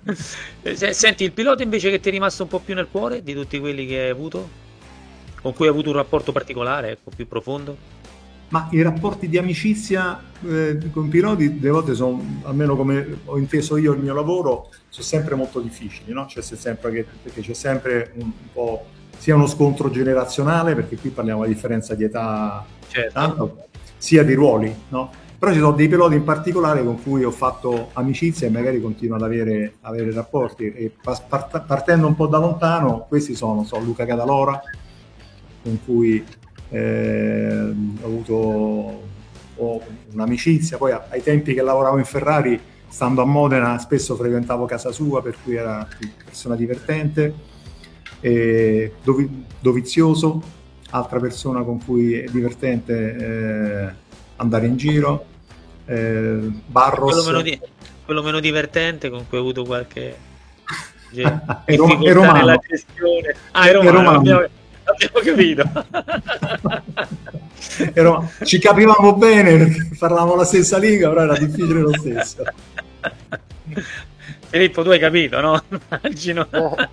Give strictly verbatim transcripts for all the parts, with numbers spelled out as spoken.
Senti, il pilota invece che ti è rimasto un po' più nel cuore di tutti quelli che hai avuto, con cui hai avuto un rapporto particolare, ecco, più profondo? Ma i rapporti di amicizia eh, con i piloti delle volte sono, almeno come ho inteso io il mio lavoro, sono sempre molto difficili, no? Cioè, c'è sempre che, perché c'è sempre un, un po' sia uno scontro generazionale, perché qui parliamo di differenza di età, Certo. tanto, sia di ruoli, no? Però ci sono dei piloti in particolare con cui ho fatto amicizia e magari continuo ad avere, avere rapporti. E part- partendo un po' da lontano, questi sono, so, Luca Cadalora, con cui eh, ho avuto ho un'amicizia. Poi ai tempi che lavoravo in Ferrari, stando a Modena, spesso frequentavo casa sua, per cui era una persona divertente. E Dovi- Dovizioso, altra persona con cui è divertente eh, andare in giro. Eh, Barros, quello meno, di- quello meno divertente con cui ho avuto qualche ge- è rom- difficoltà è romano. nella gestione. Ah, è romano, È romano. Abbiamo, abbiamo capito. Ero, ci capivamo bene perché parlavamo la stessa lingua, però era difficile lo stesso. Filippo, tu hai capito, no? Immagino.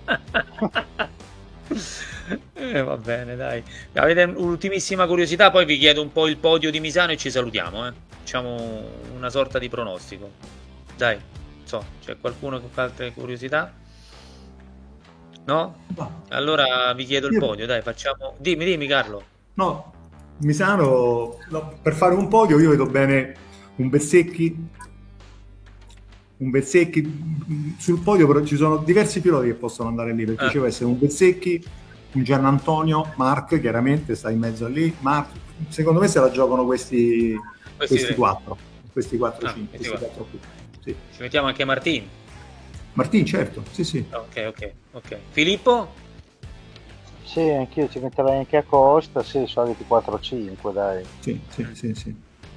Eh, va bene, dai. Avete un'ultimissima curiosità, poi vi chiedo un po' il podio di Misano e ci salutiamo, eh. Facciamo una sorta di pronostico. Dai, so, c'è qualcuno che fa altre curiosità? No? Allora vi chiedo il Io- podio, dai, facciamo. Dimmi, dimmi Carlo. No, Misano, no, per fare un podio io vedo bene un Bezzecchi, un Bezzecchi sul podio, però ci sono diversi piloti che possono andare lì, perché Ah. ci può essere un Bezzecchi, un Giannantonio, Marc chiaramente sta in mezzo a lì, Marc, secondo me se la giocano questi, Questi questi tre. quattro, questi quattro, Ah, cinque, questi questi quattro. quattro qui. Sì. Ci mettiamo anche Martin. Martin, certo, sì sì. Ok, ok, ok. Filippo? Sì, anch'io ci metterei anche a Costa, sì, soliti quattro cinque, dai. Sì, sì, sì, sì.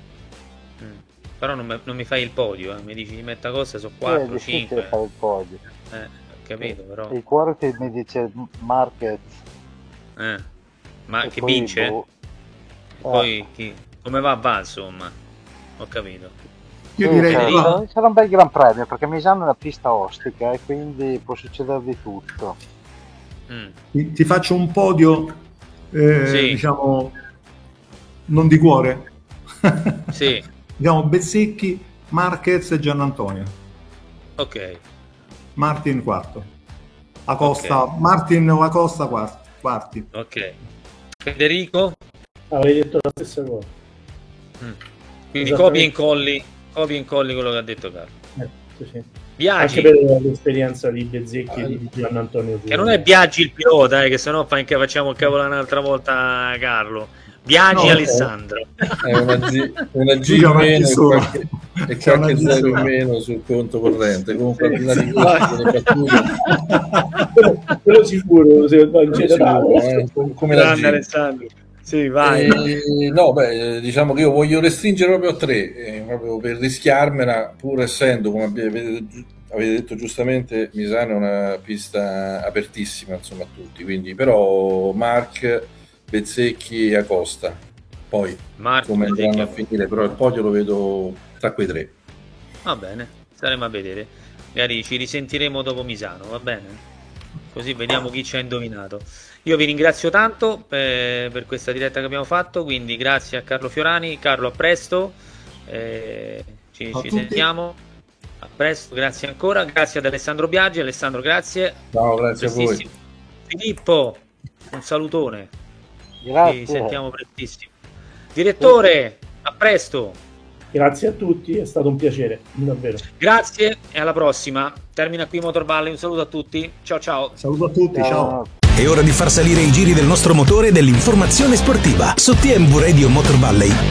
Mm. Però non, me- non mi fai il podio, eh. Mi dici di metta cosa, sono Sì, è quattro, difficile cinque. fare il podio. Eh, ho capito, però. Il cuore ti mi dice Marquez. Eh. Ma e che poi, vince? boh, Poi chi- come va va, insomma. Ho capito. Io sì, direi sarà, che sarà- sarà un bel gran premio perché Misano è una pista ostica e quindi può succedere di tutto. Mm. ti, ti faccio un podio, eh, Sì. diciamo, non di cuore. Sì, Diciamo Bezzecchi, Marquez e Giannantonio. ok. Martin quarto. Acosta, Ok. Martin o Acosta quarti. quarti. Ok. Federico? Avevi detto la stessa cosa. Mm. Quindi Esattamente. copia e incolli, copia e incolli quello che ha detto Carlo. Eh, sì, sì. Biagi, Anche per l'esperienza di Bezzecchi e di Gian Antonio. che non è Biagi il pilota, eh, che sennò fa anche facciamo il cavolo un'altra volta Carlo. Biagi No, Alessandro. È una G, una G Sì, in una G meno e sola. qualche, e C'è una qualche G zero in sola. meno sul conto corrente. Comunque, al Sì, di là di sì. questo, le battute, quello, quello sicuro, se, in sicuro, generale. eh, com- come la Grande G. Alessandro. Sì, vai. Eh, no, beh, diciamo che io voglio restringere proprio a tre, eh, proprio per rischiarmela, pur essendo, come avete, avete detto giustamente, Misano è una pista apertissima, insomma, a tutti. Quindi, però, Marc, Bezzecchi e Acosta. Poi, Marco, come andranno a Bezzecchi. finire, però il podio lo vedo tra quei tre. Va bene, staremo a vedere. Magari ci risentiremo dopo Misano, va bene? Così vediamo chi ci ha indovinato. Io vi ringrazio tanto per, per questa diretta che abbiamo fatto, quindi grazie a Carlo Fiorani. Carlo, a presto. Eh, ci A ci tutti. sentiamo. A presto, grazie ancora. Grazie ad Alessandro Biaggi. Alessandro, grazie. Ciao, grazie a voi. Prestissimo. Filippo, un salutone. Grazie. Ci sentiamo prestissimo. Direttore, a presto. Grazie a tutti, è stato un piacere, davvero. Grazie e alla prossima. Termina qui Motor Valley. Un saluto a tutti. Ciao ciao. Saluto a tutti, ciao. Ciao. È ora di far salire i giri del nostro motore e dell'informazione sportiva. Su T M V Radio Motor Valley